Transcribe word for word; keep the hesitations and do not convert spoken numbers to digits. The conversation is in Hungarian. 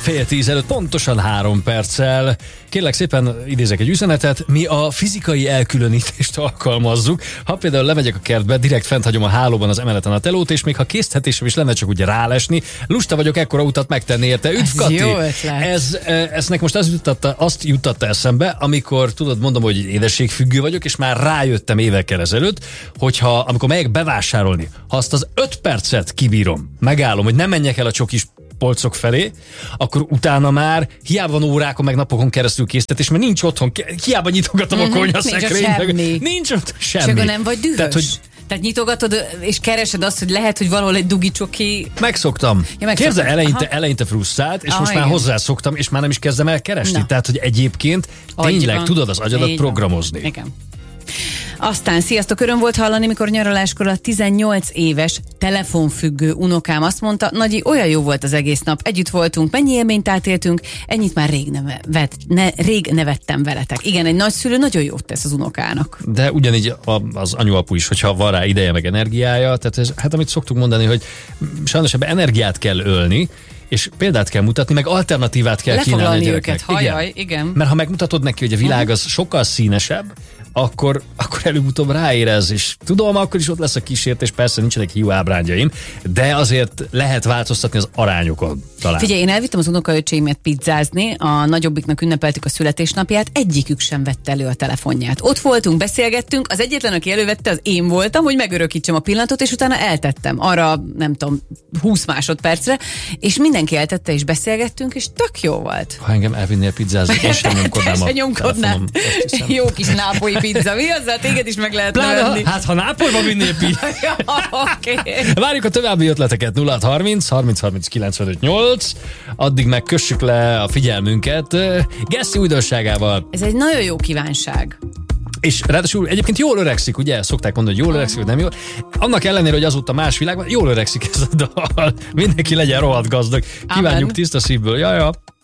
Fél tíz előtt, pontosan három perccel. Kérlek szépen, idézek egy üzenetet, mi a fizikai elkülönítést alkalmazzuk. Ha például lemegyek a kertbe, direkt fent hagyom a hálóban az emeleten a telót, és még ha késztetésem is lenne csak úgy rálesni, lusta vagyok ekkora utat megtenni érte. Üdv, Kati! Jó ötlet. Ez, ez nekem most azt juttatta, azt juttatta eszembe, amikor tudod, mondom, hogy édességfüggő vagyok, és már rájöttem évekkel ezelőtt, hogyha amikor megyek bevásárolni, ha azt az öt percet kibírom, megállom, hogy nem menjek el a csokis polcok felé, akkor utána már hiába van órákon, meg napokon keresztül késztetés, mert nincs otthon, hiába nyitogatom a konyhaszekrényt, nincs ott semmi. És akkor nem vagy dühös? Tehát, hogy Tehát nyitogatod, és keresed azt, hogy lehet, hogy valahol egy dugi csoki... Megszoktam. Ja, Képzel, eleinte, eleinte frusztrált, és ah, most igen. már hozzászoktam, és már nem is kezdem el keresni. Na. Tehát, hogy egyébként tényleg Agyban. tudod az agyadat így programozni. Van. Igen. Aztán, sziasztok, öröm volt hallani, mikor nyaraláskor a tizennyolc éves telefonfüggő unokám azt mondta, Nagyi, olyan jó volt az egész nap, együtt voltunk, mennyi élményt átéltünk, ennyit már rég, neve, vet, ne, rég nevettem veletek. Igen, egy nagyszülő nagyon jót tesz az unokának. De ugyanígy az anyu-apu is, hogyha van rá ideje meg energiája, tehát ez, hát amit szoktuk mondani, hogy sajnos ebben energiát kell ölni, és példát kell mutatni, meg alternatívát kell kínálni a gyereknek. Őket, hajaj, igen. igen. Mert ha megmutatod neki, hogy a világ az sokkal színesebb, akkor, akkor előbb-utóbb ráérez, és tudom, akkor is ott lesz a kísértés, persze nincsenek hiú ábrányjaim, de azért lehet változtatni az arányokon talán. Figyelj, én elvittem az unokaöcsémet pizzázni, a nagyobbiknak ünnepeltük a születésnapját, egyikük sem vette elő a telefonját. Ott voltunk, beszélgettünk, az egyetlen, aki elővette, az én voltam, hogy megörökítsem a pillanatot, és utána eltettem arra, nem tudom, húsz másodpercre, és mindenki eltette, és beszélgettünk, és tök jó volt. Ha engem elvinnél pizzázni, én sem nyomkodnám a nyomkodnám. Jó kis nápolyi pizza, mi azzal téged is meg lehet venni. Hát ha Nápolyba vinnél pizzát. Okay. Várjuk a további ötleteket nulla hat harminc harminc harminc kilencvenöt nyolc. Addig meg kössük le a figyelmünket Gessi újdonságával. Ez egy nagyon jó kívánság. És ráadásul egyébként jól öregszik, ugye? Szokták mondani, hogy jól öregszik, hogy nem jól. Annak ellenére, hogy azóta más világban, jól öregszik ez a dal. Mindenki legyen rohadt gazdag. Kívánjuk tiszta szívből. Jaja.